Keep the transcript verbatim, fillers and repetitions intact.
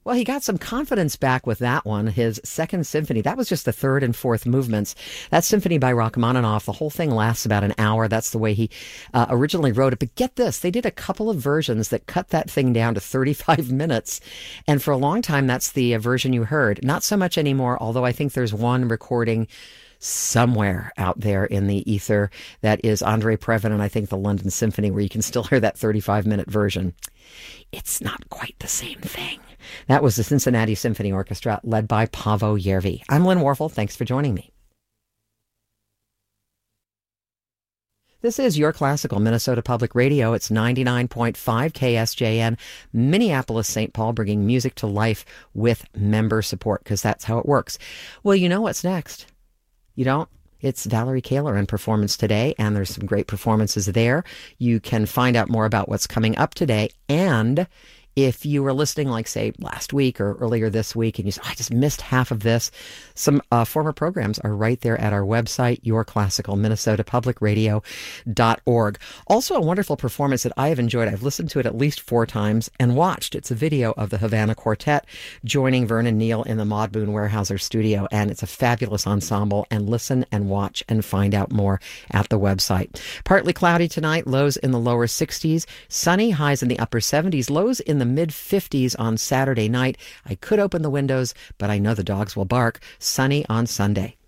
Well, he got some confidence back with that one. His second symphony, that was just the third and fourth movements. That symphony by Rachmaninoff, the whole thing lasts about an hour. That's the way he uh, originally wrote it. But get this, they did a couple of versions that cut that thing down to thirty-five minutes. And for a long time, that's the uh, version you heard. Not so much anymore, although I think there's one recording somewhere out there in the ether that is Andre Previn and I think the London Symphony, where you can still hear that thirty-five minute version. It's not quite the same thing. That was the Cincinnati Symphony Orchestra led by Paavo Järvi. I'm Lynn Warfel. Thanks for joining me. This is Your Classical Minnesota Public Radio. It's ninety-nine point five K S J N, Minneapolis, Saint Paul, bringing music to life with member support, because that's how it works. Well, you know what's next. You don't? It's Valerie Kaler in performance today, and there's some great performances there. You can find out more about what's coming up today, and if you were listening, like, say, last week or earlier this week, and you said, oh, I just missed half of this, some uh, former programs are right there at our website, your classical minnesota public radio dot org. Also, a wonderful performance that I have enjoyed. I've listened to it at least four times and watched. It's a video of the Havana Quartet joining Vernon Neal in the Maud Boone Weyerhaeuser studio, and it's a fabulous ensemble. And listen and watch and find out more at the website. Partly cloudy tonight, lows in the lower sixties, sunny, highs in the upper seventies, lows in the mid fifties on Saturday night. I could open the windows, but I know the dogs will bark. Sunny on Sunday.